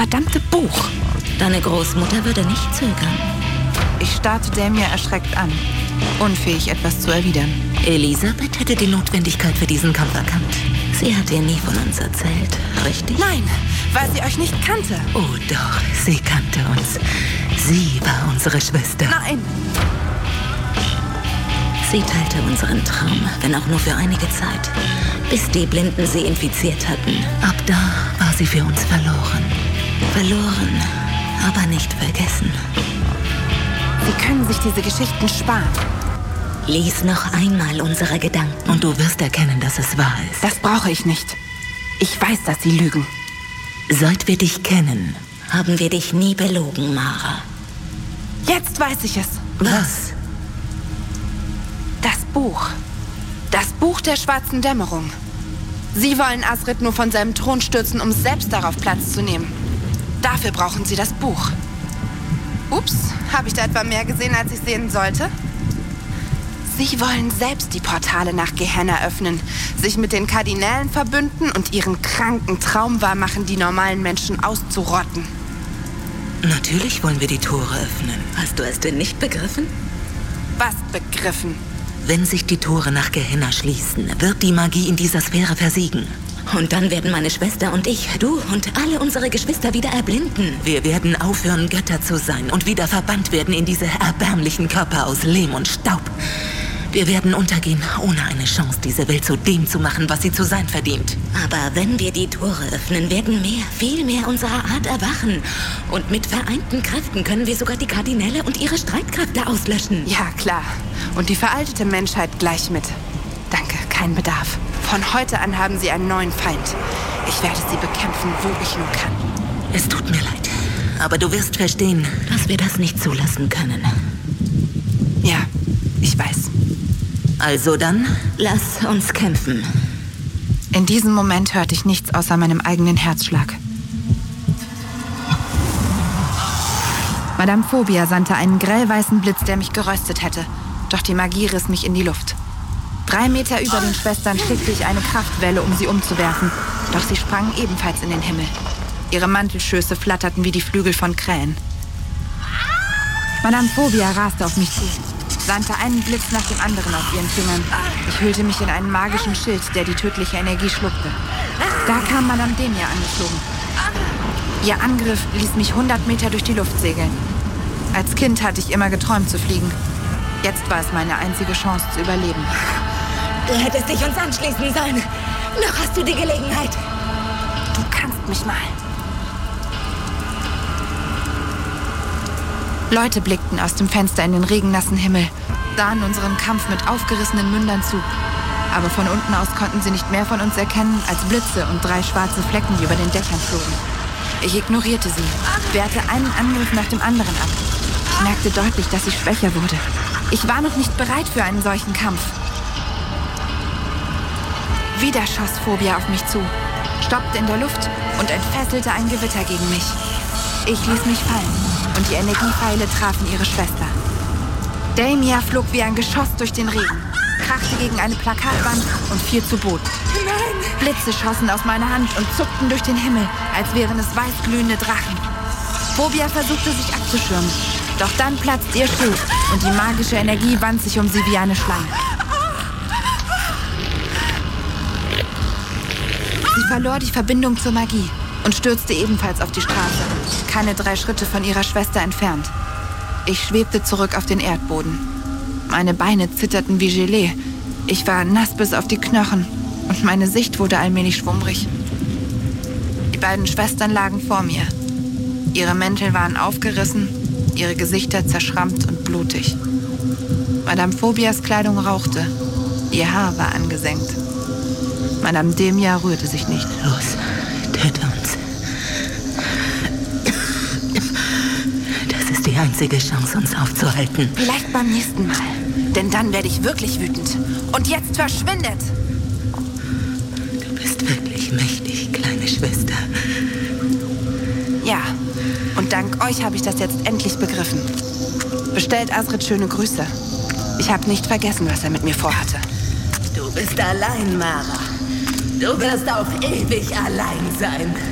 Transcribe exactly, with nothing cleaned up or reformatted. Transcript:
verdammte Buch. Deine Großmutter würde nicht zögern. Ich starrte Damia erschreckt an, unfähig, etwas zu erwidern. Elisabeth hätte die Notwendigkeit für diesen Kampf erkannt. Sie hat dir nie von uns erzählt, richtig? Nein, weil sie euch nicht kannte. Oh doch, sie kannte uns. Sie war unsere Schwester. Nein! Sie teilte unseren Traum, wenn auch nur für einige Zeit, bis die Blinden sie infiziert hatten. Ab da war sie für uns verloren. Verloren, aber nicht vergessen. Sie können sich diese Geschichten sparen. Lies noch einmal unsere Gedanken und du wirst erkennen, dass es wahr ist. Das brauche ich nicht. Ich weiß, dass sie lügen. Seit wir dich kennen, haben wir dich nie belogen, Mara. Jetzt weiß ich es. Was? Das Buch. Das Buch der schwarzen Dämmerung. Sie wollen Asric nur von seinem Thron stürzen, um selbst darauf Platz zu nehmen. Dafür brauchen sie das Buch. Ups, habe ich da etwa mehr gesehen, als ich sehen sollte? Sie wollen selbst die Portale nach Gehenna öffnen, sich mit den Kardinälen verbünden und ihren kranken Traum wahrmachen, die normalen Menschen auszurotten. Natürlich wollen wir die Tore öffnen. Hast du es denn nicht begriffen? Was begriffen? Wenn sich die Tore nach Gehenna schließen, wird die Magie in dieser Sphäre versiegen. Und dann werden meine Schwester und ich, du und alle unsere Geschwister wieder erblinden. Wir werden aufhören, Götter zu sein und wieder verbannt werden in diese erbärmlichen Körper aus Lehm und Staub. Wir werden untergehen, ohne eine Chance, diese Welt zu dem zu machen, was sie zu sein verdient. Aber wenn wir die Tore öffnen, werden mehr, viel mehr unserer Art erwachen. Und mit vereinten Kräften können wir sogar die Kardinäle und ihre Streitkräfte auslöschen. Ja, klar. Und die veraltete Menschheit gleich mit. Danke, kein Bedarf. Von heute an haben sie einen neuen Feind. Ich werde sie bekämpfen, wo ich nur kann. Es tut mir leid, aber du wirst verstehen, dass wir das nicht zulassen können. Ja, ich weiß. Also dann, lass uns kämpfen. In diesem Moment hörte ich nichts außer meinem eigenen Herzschlag. Madame Phobia sandte einen grellweißen Blitz, der mich geröstet hätte. Doch die Magie riss mich in die Luft. Drei Meter über den Schwestern schickte ich eine Kraftwelle, um sie umzuwerfen. Doch sie sprangen ebenfalls in den Himmel. Ihre Mantelschöße flatterten wie die Flügel von Krähen. Madame Phobia raste auf mich zu, sandte einen Blitz nach dem anderen auf ihren Fingern. Ich hüllte mich in einen magischen Schild, der die tödliche Energie schluckte. Da kam Madame Damia angeflogen. Ihr Angriff ließ mich hundert Meter durch die Luft segeln. Als Kind hatte ich immer geträumt zu fliegen. Jetzt war es meine einzige Chance zu überleben. Du hättest dich uns anschließen sollen. Noch hast du die Gelegenheit. Du kannst mich mal. Leute blickten aus dem Fenster in den regennassen Himmel, sahen unserem Kampf mit aufgerissenen Mündern zu. Aber von unten aus konnten sie nicht mehr von uns erkennen als Blitze und drei schwarze Flecken, die über den Dächern flogen. Ich ignorierte sie, wehrte einen Angriff nach dem anderen ab. Ich merkte deutlich, dass ich schwächer wurde. Ich war noch nicht bereit für einen solchen Kampf. Wieder schoss Phobia auf mich zu, stoppte in der Luft und entfesselte ein Gewitter gegen mich. Ich ließ mich fallen und die Energiepfeile trafen ihre Schwester. Damia flog wie ein Geschoss durch den Regen, krachte gegen eine Plakatwand und fiel zu Boden. Nein! Blitze schossen aus meiner Hand und zuckten durch den Himmel, als wären es weißglühende Drachen. Phobia versuchte sich abzuschirmen, doch dann platzte ihr Schild und die magische Energie wand sich um sie wie eine Schlange. Sie verlor die Verbindung zur Magie und stürzte ebenfalls auf die Straße, keine drei Schritte von ihrer Schwester entfernt. Ich schwebte zurück auf den Erdboden. Meine Beine zitterten wie Gelee. Ich war nass bis auf die Knochen und meine Sicht wurde allmählich schwummrig. Die beiden Schwestern lagen vor mir. Ihre Mäntel waren aufgerissen, ihre Gesichter zerschrammt und blutig. Madame Phobias Kleidung rauchte, ihr Haar war angesenkt. Madame Damia rührte sich nicht. Los, töte uns. Das ist die einzige Chance, uns aufzuhalten. Vielleicht beim nächsten Mal. Denn dann werde ich wirklich wütend. Und jetzt verschwindet! Du bist wirklich mächtig, kleine Schwester. Ja, und dank euch habe ich das jetzt endlich begriffen. Bestellt Asric schöne Grüße. Ich habe nicht vergessen, was er mit mir vorhatte. Du bist allein, Mara. Du wirst auf ewig allein sein.